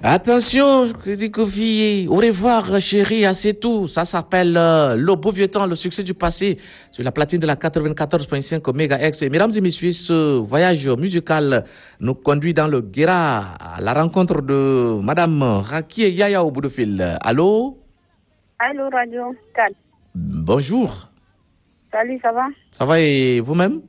Attention, je dis Kofi, au revoir chérie, c'est tout. Ça s'appelle Le Beau Vieux Temps, le succès du passé sur la platine de la 94.5 MHz. Mesdames et messieurs, ce voyage musical nous conduit dans le Guéra à la rencontre de Madame Rakie Yaya au bout de fil. Allô? Allô, Radio 4. Bonjour. Salut, ça va? Ça va et vous-même?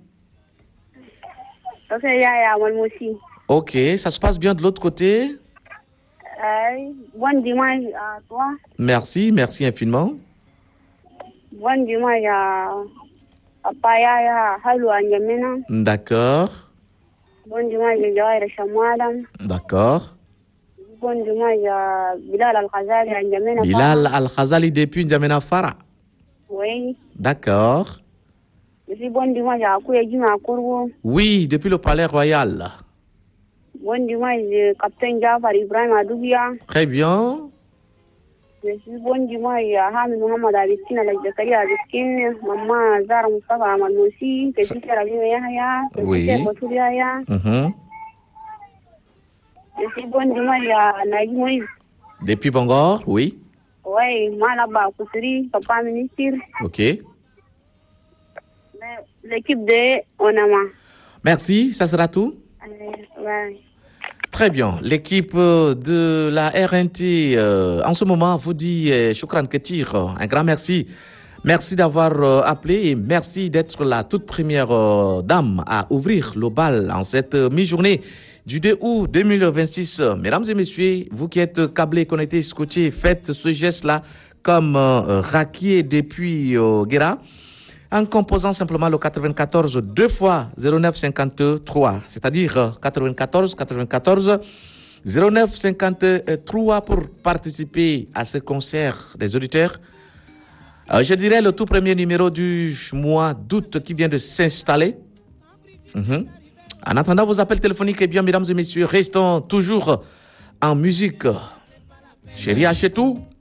Ça fait Yaya, moi aussi. Ok, ça se passe bien de l'autre côté? Bon dimanche à toi. Merci infiniment. Bon dimanche à Papa Yaya, Halou Anjamena. D'accord. Bon dimanche à Jawai Rashamadam. D'accord. Bon dimanche à Bilal Al-Khazali Anjamena. Bilal Al-Khazali depuis N'Djamena Fara. Oui. D'accord. Je suis bon dimanche à Kouya Juma Kourou. Oui, depuis le Palais Royal. Bon dimanche, Capitaine Jafar Ibrahim Adoubia. Très bien. Je suis bon dimanche à Hamid Mohamed Abiskin, à Zakaria Abiskin, Maman Zara Mustafa Ahmad Moussi, Petit Rabine Yahya, Oui. Petit Batou Yahya. Je suis bon dimanche à Nagui Moïse. Depuis Bangor, oui. Oui, Malaba Kousri, Papa Ministre. Ok. L'équipe de Onama. Merci, ça sera tout. Ouais. Très bien. L'équipe de la RNT, en ce moment, vous dit Choukran Ketir, un grand merci. Merci d'avoir appelé et merci d'être la toute première dame à ouvrir le bal en cette mi-journée du 2 août 2026. Mesdames et messieurs, vous qui êtes câblés, connectés, scotchés, faites ce geste-là comme Rakie depuis Guéra, en composant simplement le 94 2 fois 0953, c'est-à-dire 94 94 0953 pour participer à ce concert des auditeurs. Je dirais le tout premier numéro du mois d'août qui vient de s'installer. En attendant vos appels téléphoniques, eh bien, mesdames et messieurs, restons toujours en musique. Chérie Achetou.